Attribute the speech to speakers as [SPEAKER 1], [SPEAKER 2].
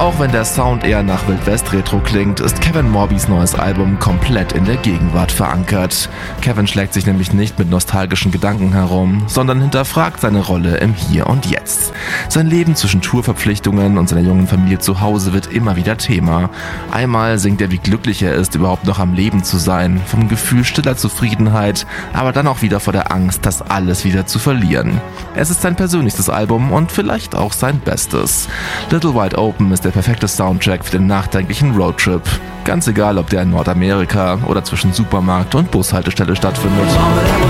[SPEAKER 1] Auch wenn der Sound eher nach Wild-West-Retro klingt, ist Kevin Morbys neues Album komplett in der Gegenwart verankert. Kevin schlägt sich nämlich nicht mit nostalgischen Gedanken herum, sondern hinterfragt seine Rolle im Hier und Jetzt. Sein Leben zwischen Tourverpflichtungen und seiner jungen Familie zu Hause wird immer wieder Thema. Einmal singt er, wie glücklich er ist, überhaupt noch am Leben zu sein, vom Gefühl stiller Zufriedenheit, aber dann auch wieder vor der Angst, das alles wieder zu verlieren. Es ist sein persönlichstes Album und vielleicht auch sein bestes. Little Wide Open ist der perfekte Soundtrack für den nachdenklichen Roadtrip. Ganz egal, ob der in Nordamerika oder zwischen Supermarkt und Bushaltestelle stattfindet.